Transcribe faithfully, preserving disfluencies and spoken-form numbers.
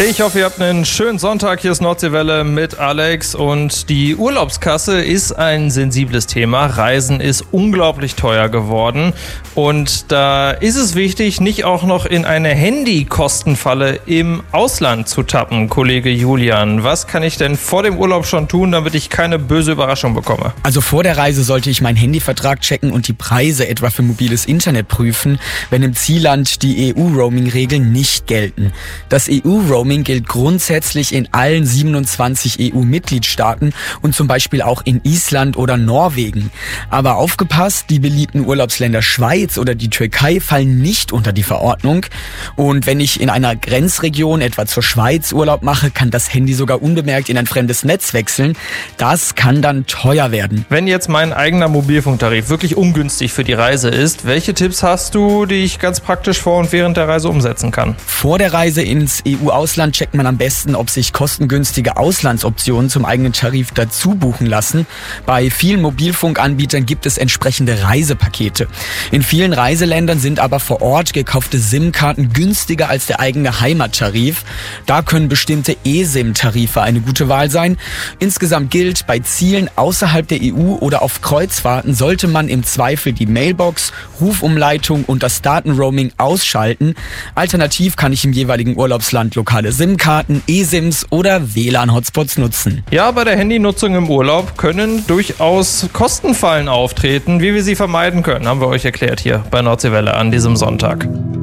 Ich hoffe, ihr habt einen schönen Sonntag. Hier ist Nordseewelle mit Alex und die Urlaubskasse ist ein sensibles Thema. Reisen ist unglaublich teuer geworden und da ist es wichtig, nicht auch noch in eine Handykostenfalle im Ausland zu tappen. Kollege Julian, was kann ich denn vor dem Urlaub schon tun, damit ich keine böse Überraschung bekomme? Also vor der Reise sollte ich meinen Handyvertrag checken und die Preise etwa für mobiles Internet prüfen, wenn im Zielland die E U-Roaming-Regeln nicht gelten. Das E U-Roaming gilt grundsätzlich in allen siebenundzwanzig E U-Mitgliedstaaten und zum Beispiel auch in Island oder Norwegen. Aber aufgepasst, die beliebten Urlaubsländer Schweiz oder die Türkei fallen nicht unter die Verordnung. Und wenn ich in einer Grenzregion, etwa zur Schweiz, Urlaub mache, kann das Handy sogar unbemerkt in ein fremdes Netz wechseln. Das kann dann teuer werden. Wenn jetzt mein eigener Mobilfunktarif wirklich ungünstig für die Reise ist, welche Tipps hast du, die ich ganz praktisch vor und während der Reise umsetzen kann? Vor der Reise ins E U-Ausland checkt man am besten, ob sich kostengünstige Auslandsoptionen zum eigenen Tarif dazu buchen lassen. Bei vielen Mobilfunkanbietern gibt es entsprechende Reisepakete. In vielen Reiseländern sind aber vor Ort gekaufte SIM-Karten günstiger als der eigene Heimattarif. Da können bestimmte eSIM-Tarife eine gute Wahl sein. Insgesamt gilt, bei Zielen außerhalb der E U oder auf Kreuzfahrten sollte man im Zweifel die Mailbox, Rufumleitung und das Datenroaming ausschalten. Alternativ kann ich im jeweiligen Urlaubsland lokale SIM-Karten, eSIMs oder W L A N-Hotspots nutzen. Ja, bei der Handynutzung im Urlaub können durchaus Kostenfallen auftreten. Wie wir sie vermeiden können, haben wir euch erklärt hier bei Nordseewelle an diesem Sonntag.